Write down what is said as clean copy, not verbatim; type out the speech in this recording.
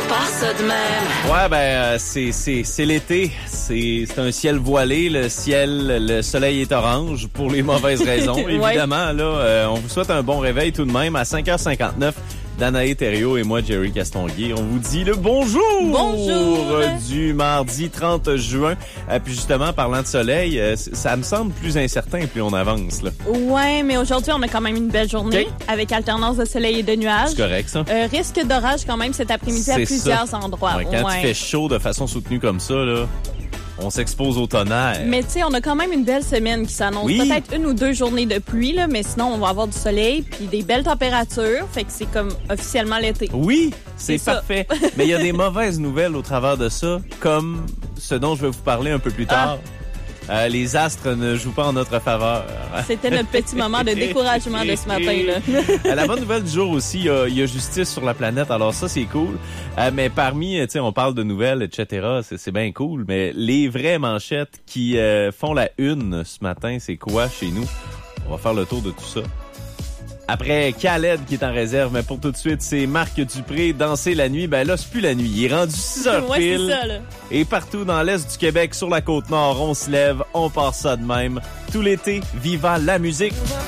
part ça de même. Ouais, c'est l'été. C'est un ciel voilé. Le soleil est orange pour les mauvaises raisons. Évidemment, là, on vous souhaite un bon réveil tout de même à 5h59. Danae Thériault et moi, Jerry Castonguay, on vous dit le bonjour! Bonjour! Du mardi 30 juin. Puis justement, parlant de soleil, ça me semble plus incertain plus on avance, là. Ouais, mais aujourd'hui, on a quand même une belle journée avec alternance de soleil et de nuages. C'est correct, ça? Risque d'orage quand même cet après-midi à plusieurs endroits. Ouais, quand il fait chaud de façon soutenue comme ça, là, on s'expose au tonnerre. Mais tu sais, on a quand même une belle semaine qui s'annonce. Oui. Peut-être 1 ou 2 journées de pluie, là, mais sinon, on va avoir du soleil puis des belles températures. Fait que c'est comme officiellement l'été. Oui, c'est parfait. Mais il y a des mauvaises nouvelles au travers de ça, comme ce dont je vais vous parler un peu plus tard. Les astres ne jouent pas en notre faveur. C'était notre petit moment de découragement de ce matin-là. La bonne nouvelle du jour aussi, il y a justice sur la planète, alors ça, c'est cool. Mais parmi, tu sais, on parle de nouvelles, etc., c'est bien cool, mais les vraies manchettes qui font la une ce matin, c'est quoi chez nous? On va faire le tour de tout ça. Après Khaled qui est en réserve, mais pour tout de suite, c'est Marc Dupré, Danser la nuit. Ben là, c'est plus la nuit. Il est rendu 6h pile. C'est ça, là. Et partout dans l'est du Québec, sur la Côte-Nord, on se lève, on part ça de même. Tout l'été, vivant la musique.